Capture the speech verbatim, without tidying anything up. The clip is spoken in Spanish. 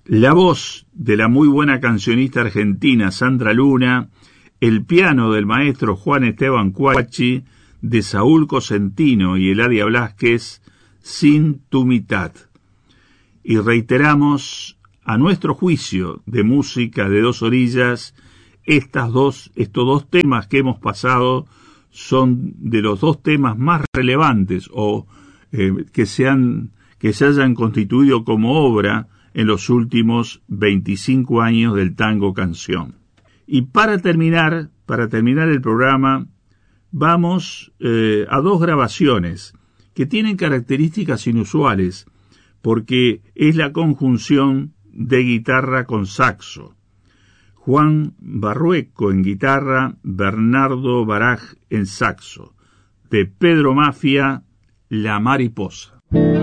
La voz de la muy buena cancionista argentina Sandra Luna, el piano del maestro Juan Esteban Cuachi, de Saúl Cosentino y Eladia Blázquez, Sin tu mitad. Y reiteramos, a nuestro juicio de música de dos orillas, estas dos, estos dos temas que hemos pasado son de los dos temas más relevantes o eh, que, se han, que se hayan constituido como obra en los últimos veinticinco años del tango canción. Y para terminar, para terminar el programa, vamos eh, a dos grabaciones que tienen características inusuales, porque es la conjunción de guitarra con saxo. Juan Barrueco en guitarra, Bernardo Baraj en saxo. De Pedro Mafia, La Mariposa.